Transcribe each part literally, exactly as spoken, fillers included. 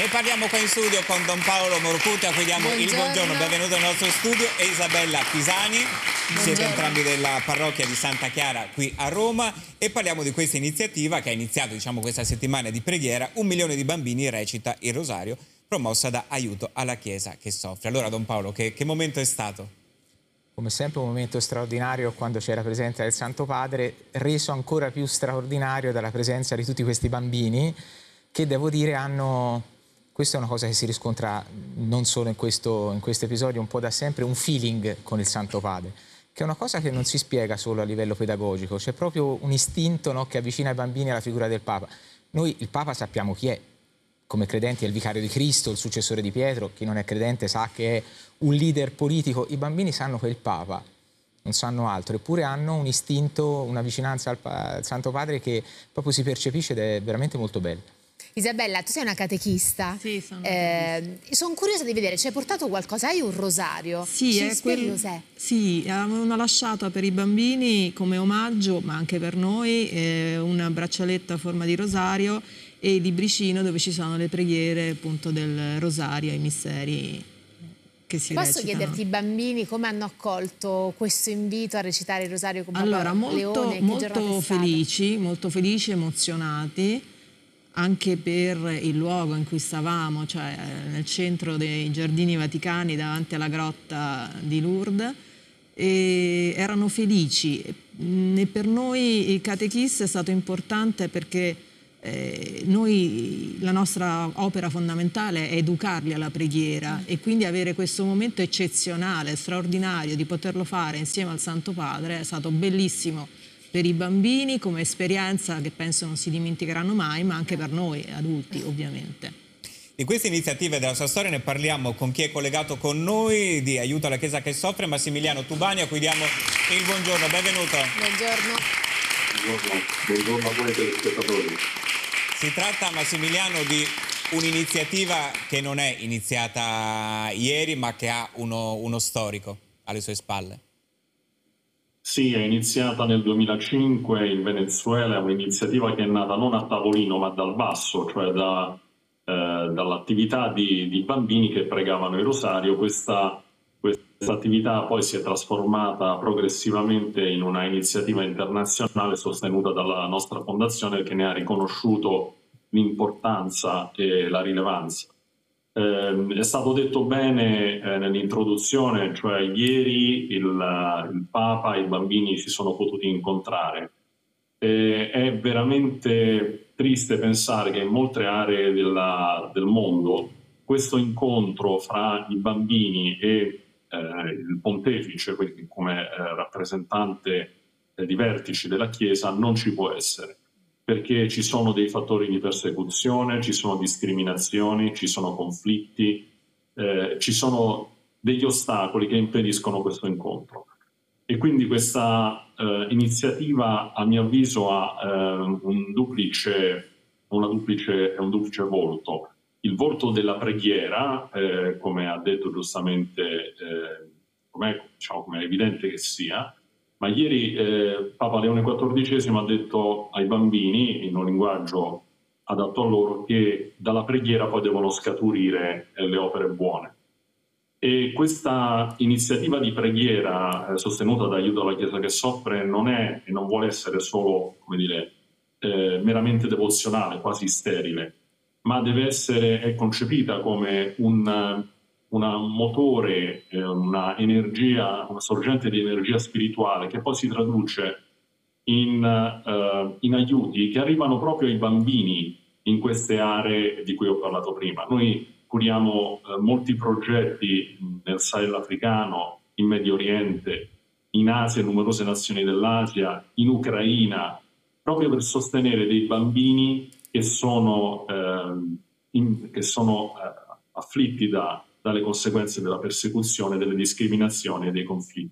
Ne parliamo qua in studio con Don Paolo Morcutti, a cui diamo buongiorno. il buongiorno, benvenuto nel nostro studio, e Isabella Pisani. Buongiorno. Siete entrambi della parrocchia di Santa Chiara qui a Roma e parliamo di questa iniziativa che ha iniziato, diciamo, questa settimana di preghiera. Un milione di bambini recita il rosario, promossa da Aiuto alla Chiesa che soffre. Allora, Don Paolo, che, che momento è stato? Come sempre un momento straordinario quando c'era la presenza del Santo Padre, reso ancora più straordinario dalla presenza di tutti questi bambini che, devo dire, hanno, questa è una cosa che si riscontra non solo in questo, in questo episodio, un po' da sempre, un feeling con il Santo Padre, che è una cosa che non si spiega solo a livello pedagogico, c'è proprio un istinto, no, che avvicina i bambini alla figura del Papa. Noi il Papa sappiamo chi è, come credenti è il vicario di Cristo, il successore di Pietro. Chi non è credente sa che è un leader politico. I bambini sanno che è il Papa, non sanno altro, eppure hanno un istinto, una vicinanza al, al Santo Padre che proprio si percepisce ed è veramente molto bello. Isabella, tu sei una catechista. Sì, sono eh, sono curiosa di vedere, ci hai portato qualcosa? Hai un rosario? Sì, ci è spieghi quel... cos'è? Sì, avevano lasciato per i bambini come omaggio, ma anche per noi, eh, una braccialetta a forma di rosario e il libricino dove ci sono le preghiere, appunto, del rosario e i misteri che si Posso recitano. chiederti, i bambini come hanno accolto questo invito a recitare il rosario con Papa Allora, molto, Leone? Che molto felici, molto felici, emozionati, anche per il luogo in cui stavamo, cioè nel centro dei Giardini Vaticani, davanti alla grotta di Lourdes, e erano felici. E per noi il catechista è stato importante perché Eh, noi, la nostra opera fondamentale è educarli alla preghiera e quindi avere questo momento eccezionale, straordinario di poterlo fare insieme al Santo Padre è stato bellissimo per i bambini come esperienza che penso non si dimenticheranno mai, ma anche per noi adulti, ovviamente. Di queste iniziative della sua storia ne parliamo con chi è collegato con noi, di Aiuto alla Chiesa che soffre, Massimiliano Tubani, a cui diamo il buongiorno. Benvenuto. Buongiorno. Buongiorno, buongiorno a voi telespettatori. Si tratta, Massimiliano, di un'iniziativa che non è iniziata ieri, ma che ha uno, uno storico alle sue spalle. Sì, è iniziata nel duemilacinque in Venezuela, è un'iniziativa che è nata non a tavolino ma dal basso, cioè da, eh, dall'attività di, di bambini che pregavano il rosario. Questa, questa attività poi si è trasformata progressivamente in una iniziativa internazionale sostenuta dalla nostra fondazione, che ne ha riconosciuto l'importanza e la rilevanza. Eh, è stato detto bene eh, nell'introduzione, cioè ieri il, il Papa e i bambini si sono potuti incontrare. Eh, è veramente triste pensare che in molte aree della, del mondo questo incontro fra i bambini e eh, il pontefice, quindi come eh, rappresentante eh, di vertici della Chiesa, non ci può essere, perché ci sono dei fattori di persecuzione, ci sono discriminazioni, ci sono conflitti, eh, ci sono degli ostacoli che impediscono questo incontro. E quindi questa eh, iniziativa, a mio avviso, ha eh, un duplice, una duplice, un duplice volto. Il volto della preghiera, eh, come ha detto giustamente, eh, come diciamo, è evidente che sia, ma ieri eh, Papa Leone quattordicesimo ha detto ai bambini, in un linguaggio adatto a loro, che dalla preghiera poi devono scaturire eh, le opere buone. E questa iniziativa di preghiera eh, sostenuta da Aiuto alla Chiesa che soffre non è e non vuole essere solo, come dire, eh, meramente devozionale, quasi sterile, ma deve essere, è concepita come un, una, un motore, eh, una energia, una sorgente di energia spirituale che poi si traduce in, uh, in aiuti che arrivano proprio ai bambini in queste aree di cui ho parlato prima. Noi curiamo uh, molti progetti nel Sahel africano, in Medio Oriente, in Asia, in numerose nazioni dell'Asia, in Ucraina, proprio per sostenere dei bambini che sono, eh, in, che sono eh, afflitti da, dalle conseguenze della persecuzione, delle discriminazioni e dei conflitti.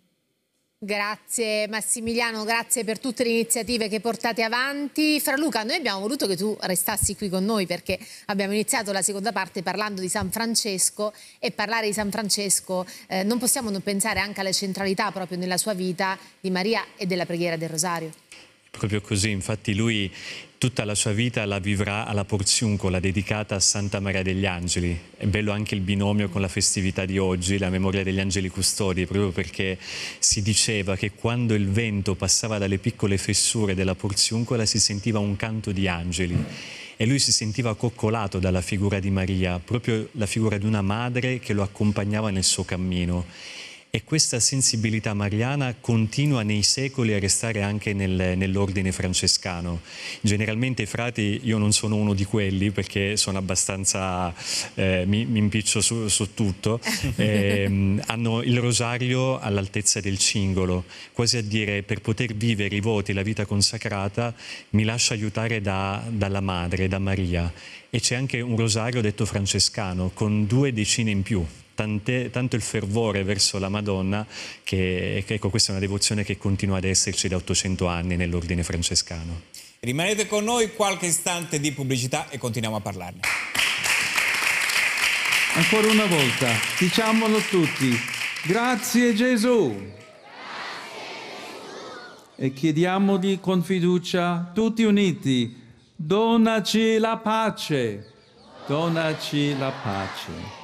Grazie Massimiliano, grazie per tutte le iniziative che portate avanti. Fra Luca, noi abbiamo voluto che tu restassi qui con noi perché abbiamo iniziato la seconda parte parlando di San Francesco, e parlare di San Francesco eh, non possiamo non pensare anche alla centralità proprio nella sua vita di Maria e della preghiera del Rosario. Proprio così, infatti lui tutta la sua vita la vivrà alla Porziuncola, dedicata a Santa Maria degli Angeli. È bello anche il binomio con la festività di oggi, la memoria degli angeli custodi, proprio perché si diceva che quando il vento passava dalle piccole fessure della Porziuncola si sentiva un canto di angeli. E lui si sentiva coccolato dalla figura di Maria, proprio la figura di una madre che lo accompagnava nel suo cammino. E questa sensibilità mariana continua nei secoli a restare anche nel, nell'ordine francescano. Generalmente i frati, io non sono uno di quelli perché sono abbastanza, eh, mi, mi impiccio su, su tutto, eh, hanno il rosario all'altezza del cingolo, quasi a dire per poter vivere i voti, la vita consacrata, mi lascio aiutare da, dalla madre, da Maria. E c'è anche un rosario detto francescano con due decine in più. Tante, tanto il fervore verso la Madonna che, che ecco, questa è una devozione che continua ad esserci da ottocento anni nell'ordine francescano. Rimanete con noi, qualche istante di pubblicità e continuiamo a parlarne. Ancora una volta, diciamolo tutti, grazie Gesù. E chiediamogli con fiducia, tutti uniti, donaci la pace, donaci la pace.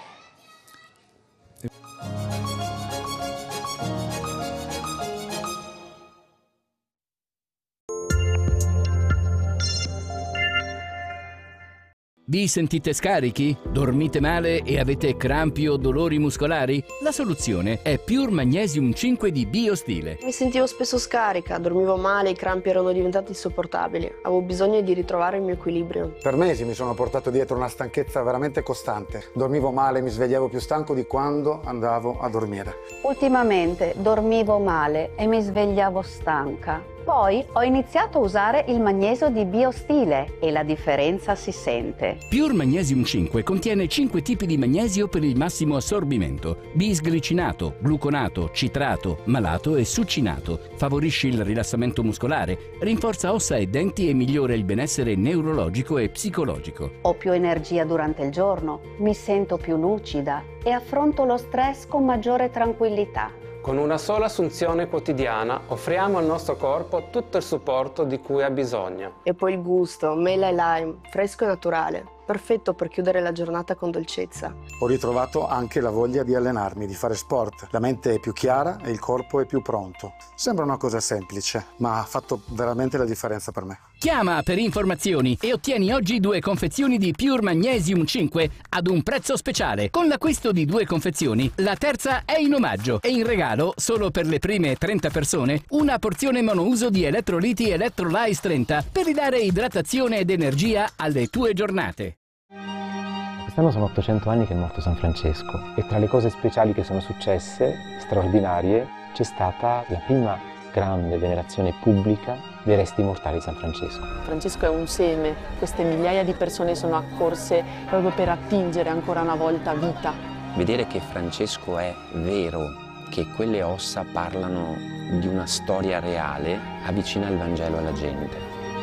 Vi sentite scarichi? Dormite male e avete crampi o dolori muscolari? La soluzione è Pure Magnesium cinque di Biostile. Mi sentivo spesso scarica, dormivo male, i crampi erano diventati insopportabili. Avevo bisogno di ritrovare il mio equilibrio. Per mesi mi sono portato dietro una stanchezza veramente costante. Dormivo male, mi svegliavo più stanco di quando andavo a dormire. Ultimamente dormivo male e mi svegliavo stanca. Poi ho iniziato a usare il magnesio di Biostile e la differenza si sente. Pure Magnesium cinque contiene cinque tipi di magnesio per il massimo assorbimento: bisglicinato, gluconato, citrato, malato e succinato. Favorisce il rilassamento muscolare, rinforza ossa e denti e migliora il benessere neurologico e psicologico. Ho più energia durante il giorno, mi sento più lucida e affronto lo stress con maggiore tranquillità. Con una sola assunzione quotidiana offriamo al nostro corpo tutto il supporto di cui ha bisogno. E poi il gusto, mela e lime, fresco e naturale. Perfetto per chiudere la giornata con dolcezza. Ho ritrovato anche la voglia di allenarmi, di fare sport. La mente è più chiara e il corpo è più pronto. Sembra una cosa semplice, ma ha fatto veramente la differenza per me. Chiama per informazioni e ottieni oggi due confezioni di Pure Magnesium cinque ad un prezzo speciale. Con l'acquisto di due confezioni, la terza è in omaggio e in regalo, solo per le prime trenta persone, una porzione monouso di elettroliti Electrolyte trenta per ridare idratazione ed energia alle tue giornate. Quest'anno sono ottocento anni che è morto San Francesco e tra le cose speciali che sono successe, straordinarie, c'è stata la prima grande venerazione pubblica dei resti mortali di San Francesco. Francesco è un seme, queste migliaia di persone sono accorse proprio per attingere ancora una volta vita. Vedere che Francesco è vero, che quelle ossa parlano di una storia reale, avvicina il Vangelo alla gente.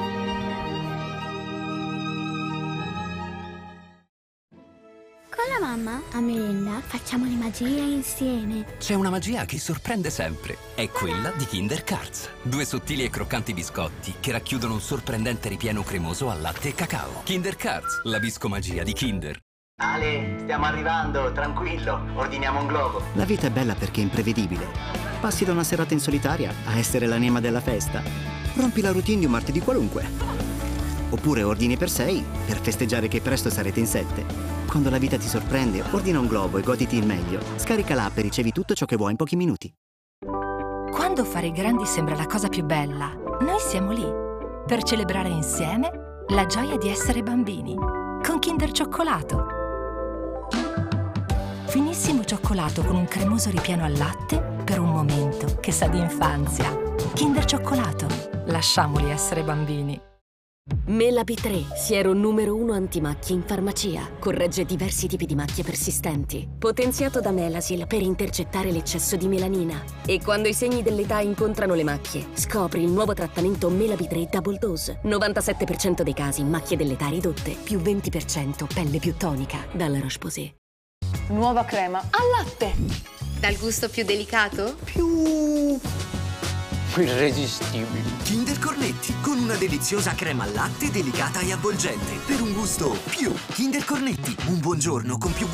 Con la mamma, a merenda, facciamo le magie insieme. C'è una magia che sorprende sempre. È quella di Kinder Cards. Due sottili e croccanti biscotti che racchiudono un sorprendente ripieno cremoso al latte e cacao. Kinder Cards, la biscomagia di Kinder. Ale, stiamo arrivando, tranquillo. Ordiniamo un globo. La vita è bella perché è imprevedibile. Passi da una serata in solitaria a essere l'anima della festa. Rompi la routine di un martedì qualunque. Oppure ordini per sei per festeggiare che presto sarete in sette. Quando la vita ti sorprende, ordina un globo e goditi il meglio. Scarica l'app e ricevi tutto ciò che vuoi in pochi minuti. Quando fare i grandi sembra la cosa più bella, noi siamo lì per celebrare insieme la gioia di essere bambini con Kinder Cioccolato. Finissimo cioccolato con un cremoso ripieno al latte per un momento che sa di infanzia. Kinder Cioccolato, lasciamoli essere bambini. Mela B tre, siero numero uno antimacchie in farmacia. Corregge diversi tipi di macchie persistenti. Potenziato da Melasil per intercettare l'eccesso di melanina. E quando i segni dell'età incontrano le macchie, scopri il nuovo trattamento Mela B tre Double Dose. novantasette per cento dei casi macchie dell'età ridotte, più venti per cento pelle più tonica. Dalla Roche-Posay. Nuova crema al latte. Dal gusto più delicato? Più... irresistibili. Kinder Cornetti, con una deliziosa crema al latte delicata e avvolgente, per un gusto più. Kinder Cornetti, un buongiorno con più gusto.